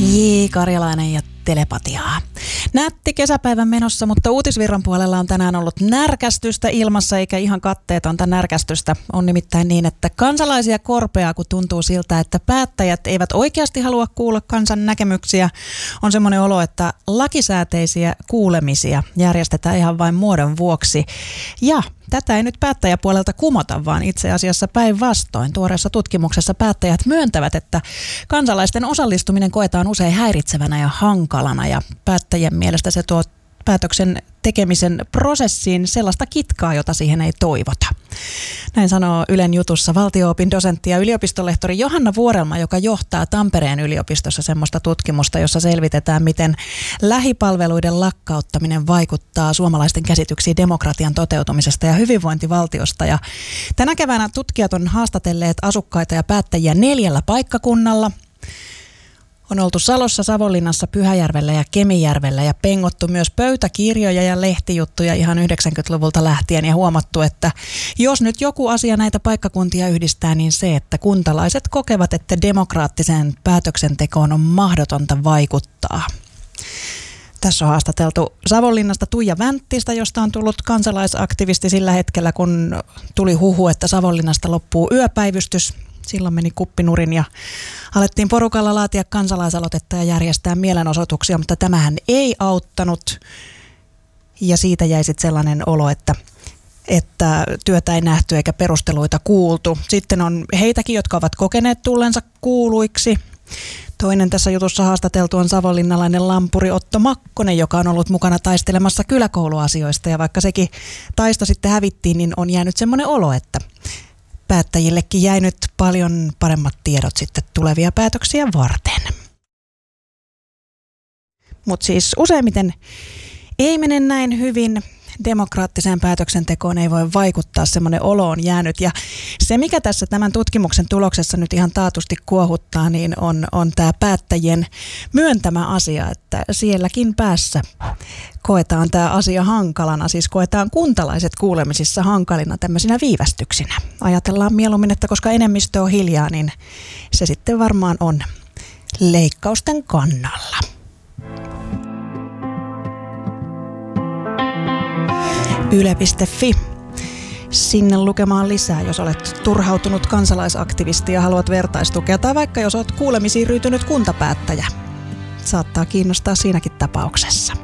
Karjalainen ja telepatiaa. Nätti kesäpäivän menossa, mutta uutisvirran puolella on tänään ollut närkästystä ilmassa, eikä ihan katteetonta närkästystä. On nimittäin niin, että kansalaisia korpeaa, kun tuntuu siltä, että päättäjät eivät oikeasti halua kuulla kansan näkemyksiä. On semmoinen olo, että lakisääteisiä kuulemisia järjestetään ihan vain muodon vuoksi. Ja tätä ei nyt päättäjäpuolelta kumota, vaan itse asiassa päinvastoin. Tuoreessa tutkimuksessa päättäjät myöntävät, että kansalaisten osallistuminen koetaan usein häiritsevänä ja hankalana. Ja päättäjien mielestä se tuo päätöksen tekemisen prosessiin sellaista kitkaa, jota siihen ei toivota. Näin sanoo Ylen jutussa valtio-opin dosentti ja yliopistolehtori Johanna Vuorelma, joka johtaa Tampereen yliopistossa semmoista tutkimusta, jossa selvitetään, miten lähipalveluiden lakkauttaminen vaikuttaa suomalaisten käsityksiin demokratian toteutumisesta ja hyvinvointivaltiosta. Ja tänä keväänä tutkijat on haastatelleet asukkaita ja päättäjiä 4 paikkakunnalla. On oltu Salossa, Savonlinnassa, Pyhäjärvellä ja Kemijärvellä ja pengottu myös pöytäkirjoja ja lehtijuttuja ihan 90-luvulta lähtien ja huomattu, että jos nyt joku asia näitä paikkakuntia yhdistää, niin se, että kuntalaiset kokevat, että demokraattiseen päätöksentekoon on mahdotonta vaikuttaa. Tässä on haastateltu Savonlinnasta Tuija Vänttistä, josta on tullut kansalaisaktivisti sillä hetkellä, kun tuli huhu, että Savonlinnasta loppuu yöpäivystys. Silloin meni kuppinurin ja alettiin porukalla laatia kansalaisaloitetta ja järjestää mielenosoituksia, mutta tämähän ei auttanut. Ja siitä jäi sitten sellainen olo, että työtä ei nähty eikä perusteluita kuultu. Sitten on heitäkin, jotka ovat kokeneet tullensa kuuluiksi. Toinen tässä jutussa haastateltu on savonlinnalainen lampuri Otto Makkonen, joka on ollut mukana taistelemassa kyläkouluasioista. Ja vaikka sekin taisto sitten hävittiin, niin on jäänyt semmoinen olo, että päättäjillekin jäi nyt paljon paremmat tiedot sitten tulevia päätöksiä varten. Mutta siis useimmiten ei mene näin hyvin. Demokraattiseen päätöksentekoon ei voi vaikuttaa, semmoinen olo on jäänyt. Ja se, mikä tässä tämän tutkimuksen tuloksessa nyt ihan taatusti kuohuttaa, niin on tämä päättäjien myöntämä asia, että sielläkin päässä koetaan tämä asia hankalana, siis koetaan kuntalaiset kuulemisissa hankalina tämmöisinä viivästyksinä. Ajatellaan mieluummin, että koska enemmistö on hiljaa, niin se sitten varmaan on leikkausten kannalla. Yle.fi. Sinne lukemaan lisää, jos olet turhautunut kansalaisaktivisti ja haluat vertaistukea, tai vaikka jos olet kuulemisiin ryytynyt kuntapäättäjä. Saattaa kiinnostaa siinäkin tapauksessa.